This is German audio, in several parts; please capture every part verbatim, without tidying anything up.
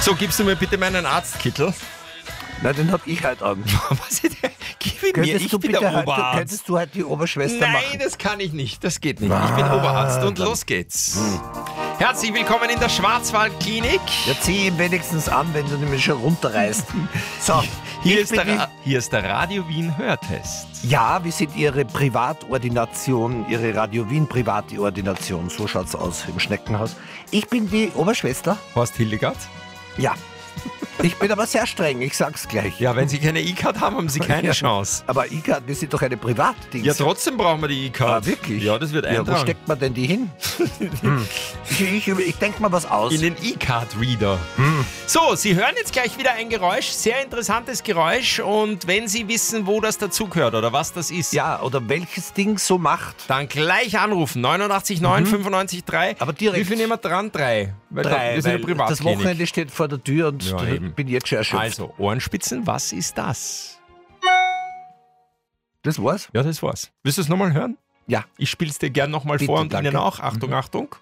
So, gibst du mir bitte meinen Arztkittel? Na, den hab ich halt an. Was ist der? Gib ihn mir, Könntest ich du bin bitte der halt, Oberarzt. könntest du halt die Oberschwester Nein, machen? das kann ich nicht. Das geht nicht. Ich Ah, bin Oberarzt und dann- los geht's. Herzlich willkommen in der Schwarzwaldklinik. Ja, zieh ihn wenigstens an, wenn du nämlich schon runterreißt. So, Hier ich ist, bin der Ra- hier ist der Radio Wien Hörtest. die, Ja, wie sieht Ihre Privatordination, Ihre Radio Wien Privatordination? So schaut's aus im Schneckenhaus. Ich bin die Oberschwester. Horst Hildegard? Ja. Ich bin aber sehr streng, ich sag's gleich. Ja, wenn Sie keine E-Card haben, haben Sie keine Ja. Chance. Aber E-Card, wir sind doch eine Privatdings. Ja, trotzdem brauchen wir die E-Card. Ah, wirklich? Ja, das wird Ja, wo eintragen. steckt man denn die hin? hm. Ich, ich, ich denke mal was aus. In den E-Card-Reader. So, Sie hören jetzt gleich wieder ein Geräusch, sehr interessantes Geräusch. Und wenn Sie wissen, wo das dazugehört oder was das ist, Ja, oder welches Ding so macht. dann gleich anrufen. neunundachtzig neun fünfundneunzig drei. Aber direkt. Wie viel nehmen wir dran? Drei. Weil Drei, wir sind weil eine Privatklinik. das Wochenende steht vor der Tür und Ja, da eben. bin jetzt schon erschöpft. Also, Ohrenspitzen, was ist das? Das war's? Ja, das war's. Willst du es nochmal hören? Ja. Ich spiel's dir gern nochmal Bitte, vor und danke. Ihnen auch. Achtung, Achtung.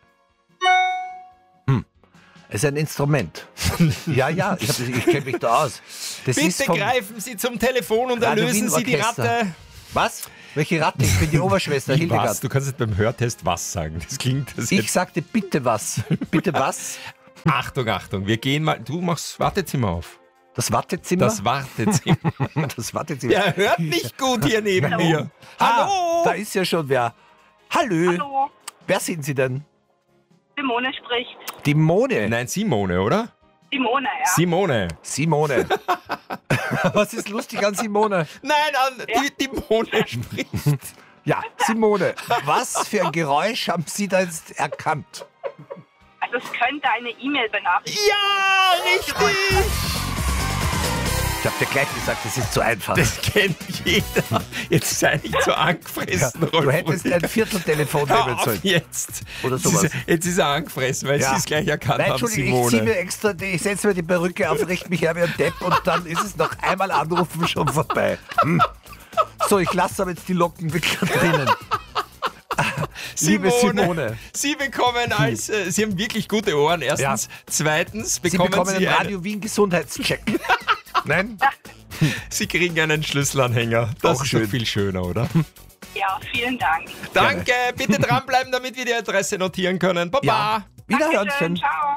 Es ist ein Instrument. ja, ja, ich, hab das- ich kenne mich da aus. Das ist Bitte vom greifen Sie zum Telefon und Radio erlösen Wien Sie die Orchester. Ratte. Was? Welche Ratte? Ich bin die Oberschwester Was? Hildegard. Du kannst nicht beim Hörtest was sagen. Das klingt das Ich jetzt. sagte bitte was. Bitte was? Achtung, Achtung. Wir gehen mal. Du machst Wartezimmer auf. Das Wartezimmer? Das Wartezimmer. das Wartezimmer. Der hört nicht gut hier neben mir. Ah, Hallo. da ist ja schon wer. Hallo. Hallo, Wer sind Sie denn? Simone spricht. Die Mone. Nein, Simone, oder? Simone, ja. Simone. Simone. Was ist lustig an Simone? Nein, an, die, die Mone spricht. Ja, Simone. Was für ein Geräusch haben Sie da jetzt erkannt? Also es könnte eine E-Mail-Benachrichtigung. Ja, richtig. Ich hab dir gleich gesagt, das ist zu einfach. Das kennt jeder. Jetzt sei nicht so angefressen, Ja, Rolf. du hättest ein Vierteltelefon Hör nehmen auf sollen. jetzt. Oder Jetzt sowas. ist, er- jetzt ist er angefressen, weil Ja. sie es gleich erkannt Nein, haben, Entschuldigung, ich ziehe Simone. mir extra, die- ich setze mir die Perücke auf, richte mich her wie ein Depp und dann ist es noch einmal anrufen schon vorbei. Hm. So, ich lasse aber jetzt die Lockenwickler drinnen. Liebe Simone. Sie bekommen als, äh, Sie haben wirklich gute Ohren, erstens. Zweitens Sie bekommen Sie, bekommen einen einen- Radio Wien Gesundheitscheck. Nein? Sie kriegen einen Schlüsselanhänger. Das Auch ist schön. doch viel schöner, oder? Ja, vielen Dank. Danke, bitte dranbleiben, damit wir die Adresse notieren können. Baba! Ja. Wiederhören. Dankeschön, ciao.